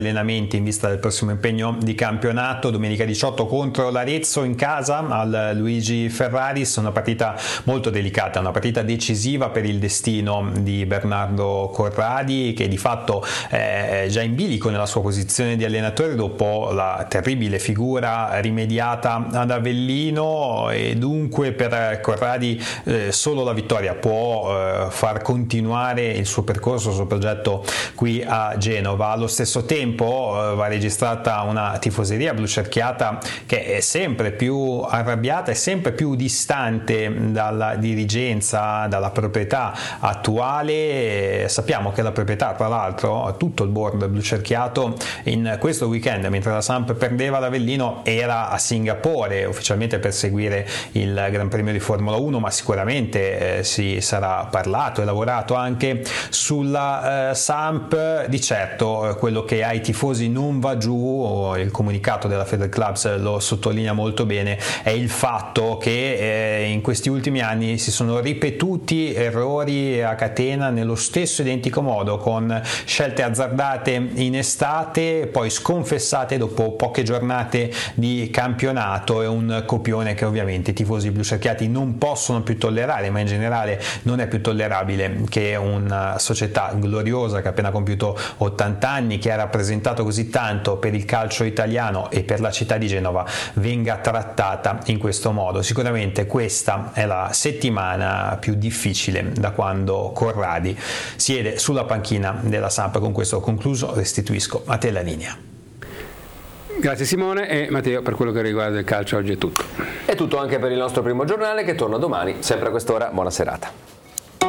allenamenti in vista del prossimo impegno di campionato domenica 18 contro l'Arezzo in casa al Luigi Ferraris, una partita molto delicata, una partita decisiva per il destino di Bernardo Corradi, che di fatto è già in bilico nella sua posizione di allenatore dopo la terribile figura rimediata ad Avellino, e dunque per Corradi solo la vittoria può far continuare il suo percorso, il suo progetto qui a Genova. Allo stesso tempo va registrata una tifoseria blucerchiata che è sempre più arrabbiata e sempre più distante dalla dirigenza, dalla proprietà attuale. Sappiamo che la proprietà, tra l'altro, tutto il board blucerchiato in questo weekend, mentre la Samp perdeva l'Avellino, era a Singapore ufficialmente per seguire il Gran Premio di Formula 1, ma sicuramente si sarà parlato e lavorato anche sulla Samp. Di certo quello che ai tifosi non va giù, il comunicato della Feder Clubs lo sottolinea molto bene, è il fatto che in questi ultimi anni si sono ripetuti errori a catena nello stesso identico modo, con scelte azzardate in estate poi sconfessate dopo poche giornate di campionato. È un copione che ovviamente i tifosi blucerchiati non possono più tollerare, ma in generale non è più tollerabile che una società gloriosa che ha appena compiuto 80 anni, che ha rappresentato così tanto per il calcio italiano e per la città di Genova, venga trattata in questo modo. Sicuramente questa è la settimana più difficile da quando Corradi siede sulla panchina della Samp. Con questo ho concluso, restituisco a te la linea. Grazie Simone. E Matteo, per quello che riguarda il calcio oggi è tutto. È tutto anche per il nostro primo giornale, che torna domani sempre a quest'ora. Buona serata.